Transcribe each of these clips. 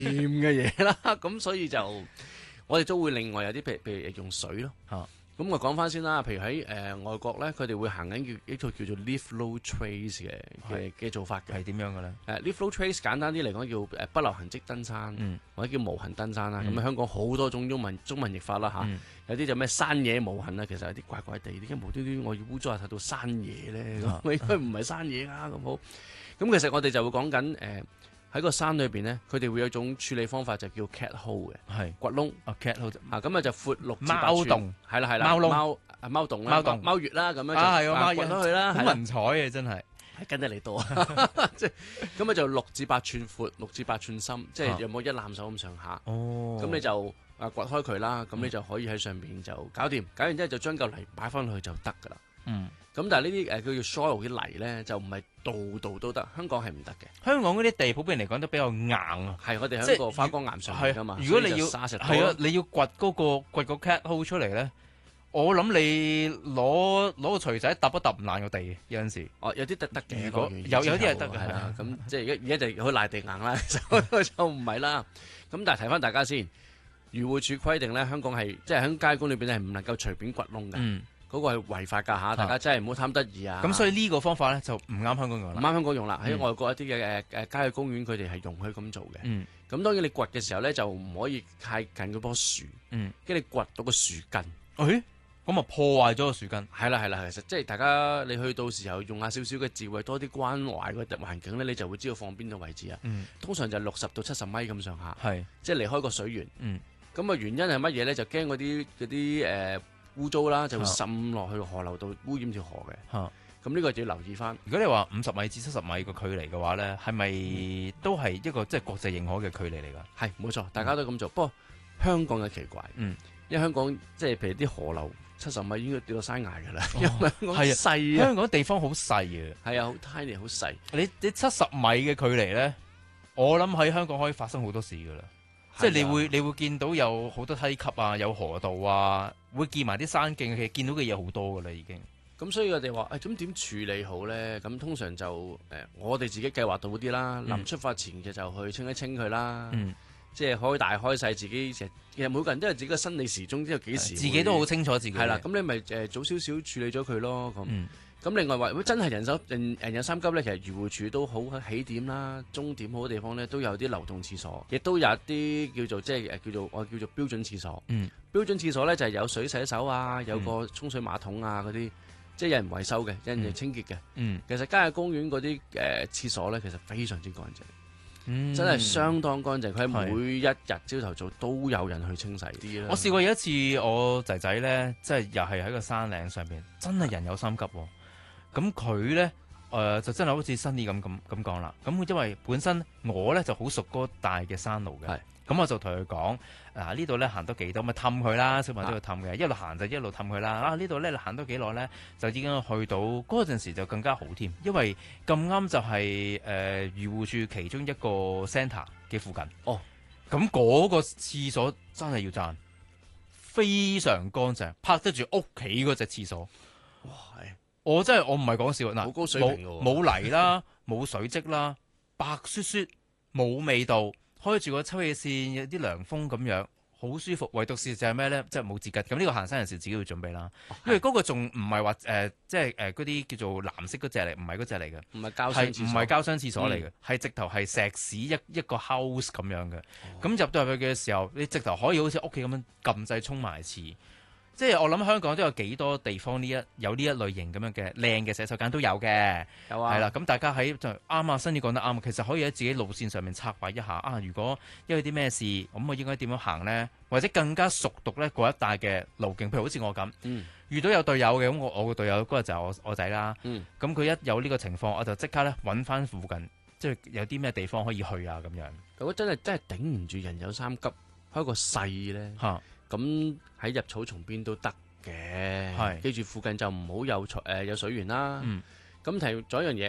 嘅嘢啦。咁所以就我哋都會另外有啲譬如用水咯。咁我講翻先啦，譬如喺外國咧，佢哋會行緊一套叫做 leaf load trace 嘅做法嘅。 係點樣嘅咧 leaf load trace 簡單啲嚟講叫不留痕跡登山，或者叫無痕登山啦。咁香港好多種中文譯法啦嚇，有啲就咩山野無痕啊，其實有啲怪怪地，點解無端端我要污糟下睇到山野咧？咁應該唔係山野啊咁好。咁其實我哋就會講緊喺個山裏邊咧，佢哋會有一種處理方法就叫 cat hole 嘅， 係掘窿。 cat hole 咁就闊6至8 貓洞， 係啦， 貓窿、 貓洞啦、貓穴啦，咁樣就掘咗佢啦， 好文采嘅真係， 跟得你多，即係咁就6至8寸闊，6至8寸深，即係有冇一攬手咁上下。咁你就掘開佢啦，咁你就可以喺上邊就搞掂，搞完之後就將嚿泥擺翻去就得噶啦。咁但係呢啲叫做 soil 嘅泥咧，就唔係度度都得，香港係唔得嘅。 香港嗰啲地普遍嚟講都比較硬啊， 係我哋喺個花崗岩上面㗎嘛。 如果你要沙石係啊，你要掘個 cat hole 出嚟咧，我諗你攞個錘仔揼一揼唔爛個地，有陣時。 有啲得嘅， 如果有啲係得嘅， 係啦。咁即係而家就好賴地硬啦，其實就唔係啦。咁但係提翻大家先，漁護署規定咧，香港係即係喺街工裏邊係唔能夠隨便掘窿嘅。嗰個係違法㗎嚇，大家真係唔好貪得意啊！ 咁所以呢個方法咧就唔啱香港用啦， 唔啱香港用啦。喺外國一啲嘅郊野公園，佢哋係容許咁做嘅。咁當然你掘嘅時候咧，就唔可以太近嗰棵樹，跟住你掘到個樹根。 咁啊破壞咗個樹根。 係啦，其實即係大家你去到時候用下少少嘅智慧，多啲關懷個環境咧，你就會知道放邊度位置啊。通常就60到70米咁上下，即係離開個水源。咁原因係乜嘢咧？就驚嗰啲污糟啦，就會滲落去河流度污染條河嘅。咁呢個就要留意翻。 如果你話50米至70米個距離嘅話咧，係咪都係一個即係國際認可嘅距離嚟㗎？ 係冇錯，大家都咁做。不過香港嘅奇怪，因為香港即係譬如啲河流70米應該跌到山崖㗎啦。因為香港細啊， 香港地方好細嘅。 係啊，好 tiny，好細。 你70米嘅距離咧，我諗喺香港可以發生好多事㗎啦。即係你會見到有好多梯級啊，有河道啊，會見埋啲山徑，其實見到嘅嘢好多噶啦已經。 咁所以我哋話咁點處理好咧？咁通常就我哋自己計劃到啲啦，臨出發前嘅就去清一清佢啦。即係開大開細自己，其實每個人都有自己嘅生理時鐘，知道幾時。 自己都好清楚自己。 係啦，咁你咪早少少處理咗佢咯。咁另外話，如果真係人有三急咧，其實漁護署都好起點啦、終點好嘅地方咧，都有啲流動廁所，亦都有一啲叫做即係我叫做標準廁所。標準廁所咧就係有水洗手啊，有個沖水馬桶啊嗰啲，即係有人維修嘅，有人清潔嘅。其實郊野公園嗰啲廁所咧，其實非常之乾淨，真係相當乾淨。佢每一日朝頭早都有人去清洗啲啦。 我試過有一次，我仔仔咧，即係又係喺個山嶺上邊，真係人有三急喎。咁佢咧，就真係好似新啲咁講啦。咁因為本身我咧就好熟嗰大嘅山路嘅，咁我就同佢講，呢度咧行多幾多，咪氹佢啦，小朋友都要氹嘅，一路行就一路氹佢啦。呢度咧行多幾耐咧，就已經去到嗰陣時就更加好添，因為咁啱就係漁護署其中一個 centre 嘅附近。咁嗰個廁所真係要讚，非常乾淨，拍得住屋企嗰隻廁所。哇！我唔係講笑， 好高水平喎， 冇泥啦，冇水漬啦，白雪雪，冇味道，開住個抽氣扇，有啲涼風咁樣，好舒服。唯獨是就係咩咧？即係冇紙巾。咁呢個行山人士自己要準備啦，因為嗰個仲唔係話即係嗰啲叫做藍色嗰隻嚟，唔係嗰隻嚟嘅， 唔係膠箱廁所， 唔係膠箱廁所嚟嘅，係直頭係石屎一個 house 咁樣嘅。咁入到入去嘅時候，你直頭可以好似屋企咁樣撳掣沖埋廁。即係我諗香港都有幾多地方有呢一類型咁樣嘅靚嘅洗手間都有嘅， 有啊， 係啦。咁大家喺就啱啊，新宇講得啱。其實可以喺自己路線上面策劃一下啊。如果因為啲咩事，咁我應該點樣行呢？或者更加熟讀咧嗰一帶嘅路徑，譬如好似我咁，遇到有隊友嘅，咁我個隊友嗰日就係我仔啦。咁佢一有呢個情況，我就即刻咧揾翻附近，即係有啲咩地方可以去啊咁樣。 如果真係頂唔住人有三急，開個細咧。咁喺入草叢邊都得嘅，記住附近就唔好有水源啦。咁提咗一樣嘢，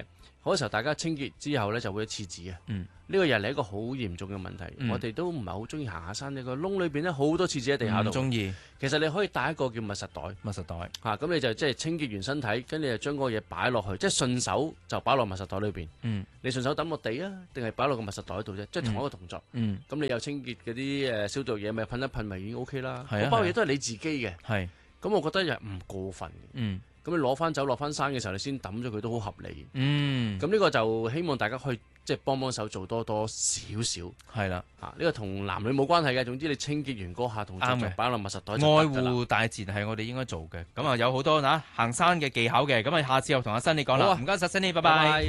好多時候大家清潔之後咧就會有廁紙啊。呢個又係一個好嚴重嘅問題。我哋都唔係好中意行下山，呢個窿裏邊咧好多廁紙喺地下度。唔中意。其實你可以帶一個叫密實袋。嚇，咁你就即係清潔完身體，跟住就將嗰個嘢擺落去，即係順手就擺落密實袋裏邊。你順手抌落地啊，定係擺落個密實袋度啫，即係同一個動作。咁你有清潔嗰啲消毒嘢，咪噴一噴咪已經 OK 啦。嗰包嘢都係你自己嘅。咁我覺得又唔過分嘅。咁你攞翻走落翻山嘅時候，你先抌咗佢都好合理。咁呢個就希望大家可以即係幫手做多少少。係啦，呢個同男女冇關係嘅。總之你清潔完嗰下動作就擺落密實袋就得㗎啦。愛護大自然係我哋應該做嘅。咁啊有好多行山嘅技巧嘅。咁啊下次又同阿新你講啦。唔該晒新你，拜拜。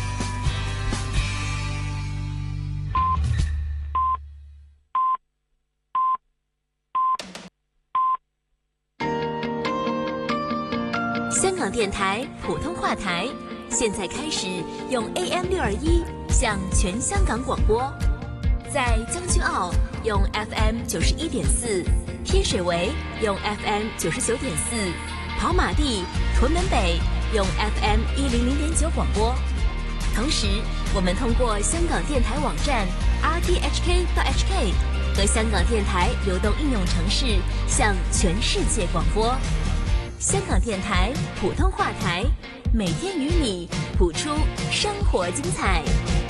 香港電台普通話台，現在開始用 AM621 向全香港廣播。在將軍澳用 FM91.4，天水圍用 FM99.4，跑馬地、屯門北用 FM100.9 廣播。同時，我們通過香港電台網站 rthk.hk 和香港電台流動應用程式向全世界廣播。香港電台普通話台，每天與你譜出生活精彩。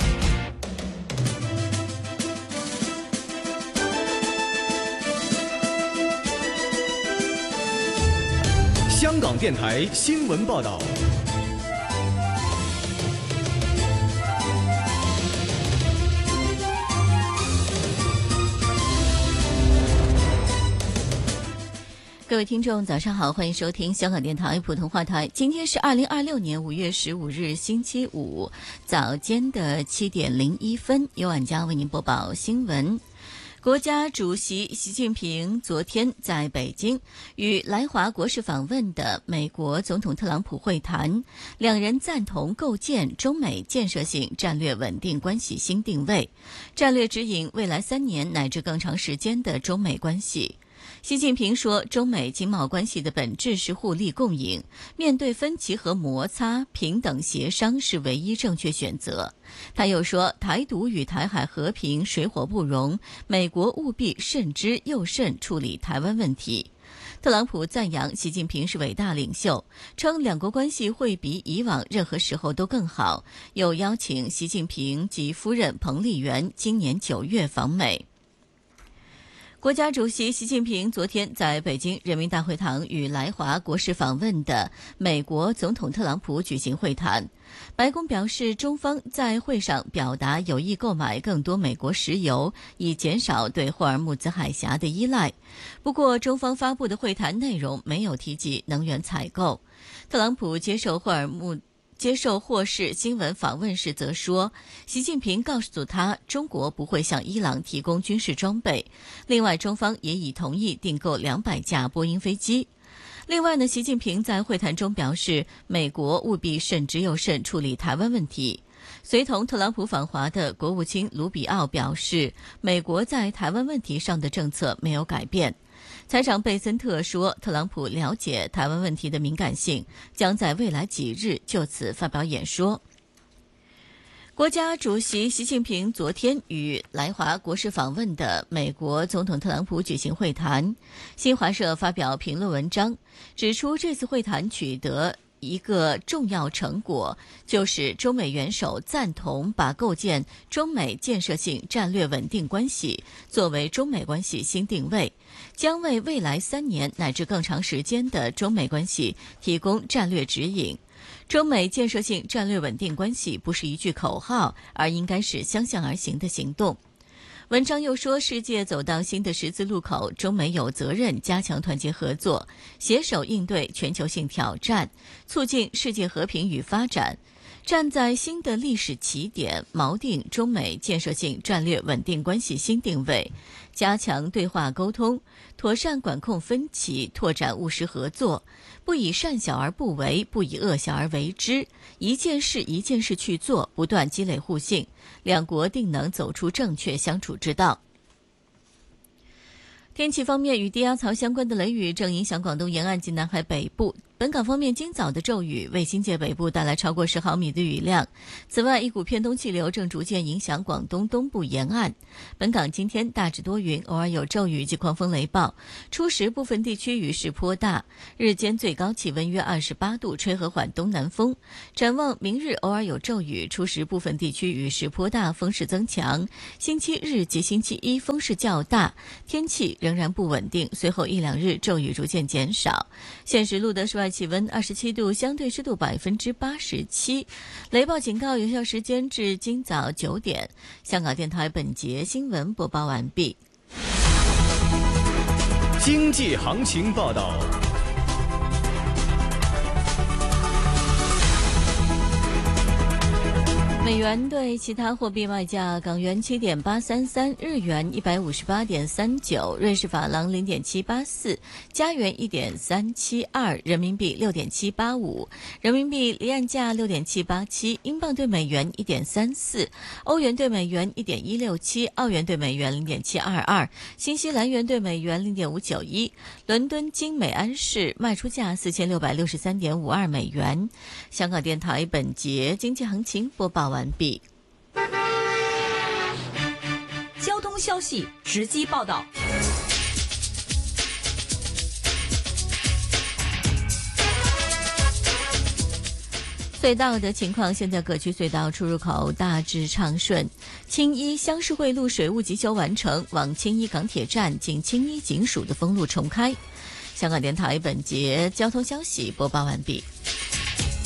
香港電台新聞報道。 各位听众早上好，欢迎收听香港电台普通话台。今天是2026年5月15日星期五早间的7点01分，由婉佳为您播报新闻。国家主席习近平昨天在北京与来华国事访问的美国总统特朗普会谈，两人赞同构建中美建设性战略稳定关系新定位，战略指引未来3年乃至更长时间的中美关系。习近平说，中美经贸关系的本质是互利共赢，面对分歧和摩擦，平等协商是唯一正确选择。他又说，台独与台海和平水火不容，美国务必慎之又慎处理台湾问题。特朗普赞扬习近平是伟大领袖，称两国关系会比以往任何时候都更好，又邀请习近平及夫人彭丽媛今年9月访美。国家主席习近平昨天在北京人民大会堂与来华国事访问的美国总统特朗普举行会谈。白宫表示，中方在会上表达有意购买更多美国石油，以减少对霍尔木兹海峡的依赖。不过，中方发布的会谈内容没有提及能源采购。特朗普接受霍氏新闻访问时则说，习近平告诉他，中国不会向伊朗提供军事装备。另外，中方也已同意订购200架波音飞机。另外呢，习近平在会谈中表示，美国务必慎之又慎处理台湾问题。随同特朗普访华的国务卿卢比奥表示，美国在台湾问题上的政策没有改变。财长贝森特说，特朗普了解台湾问题的敏感性，将在未来几日就此发表演说。国家主席习近平昨天与来华国事访问的美国总统特朗普举行会谈。新华社发表评论文章，指出这次会谈取得一个重要成果，就是中美元首赞同把构建中美建设性战略稳定关系作为中美关系新定位，将为未来3年乃至更长时间的中美关系提供战略指引。中美建设性战略稳定关系不是一句口号，而应该是相向而行的行动。文章又说，世界走到新的十字路口，中美有责任加强团结合作，携手应对全球性挑战，促进世界和平与发展。站在新的历史起点，锚定中美建设性战略稳定关系新定位，加强对话沟通，妥善管控分歧，拓展务实合作，不以善小而不为，不以恶小而为之，一件事一件事去做，不断积累互信，两国定能走出正确相处之道。天气方面，与低压槽相关的雷雨正影响广东沿岸及南海北部。 本港方面今早的骤雨为新界北部带来超过10毫米的雨量。此外，一股偏东气流正逐渐影响广东东部沿岸。本港今天大致多云，偶尔有骤雨及狂风雷暴，初时部分地区雨势颇大，日间最高气温约28度，吹和缓东南风。展望明日偶尔有骤雨，初时部分地区雨势颇大，风势增强。星期日及星期一风势较大，天气仍然不稳定，随后1-2日骤雨逐渐减少。现时录得室外气温27度，相对湿度87%，雷暴警告有效时间至今早9点。香港电台本节新闻播报完毕。 经济行情报道。 美元对其他货币卖价：港元7.833，日元158.39，瑞士法郎0.784，加元1.372，人民币6.785，人民币离岸价6.787，英镑对美元1.34，欧元对美元1.167，澳元对美元0.722，新西兰元对美元0.591。伦敦金每安士卖出价4663.52美元。香港电台本节经济行情播报完毕。 交通消息直击报道。 隧道的情况，现在各区隧道出入口大致畅顺。青衣乡事会路水务急修完成，往青衣港铁站经青衣警署的封路重开。香港电台本节交通消息播报完毕。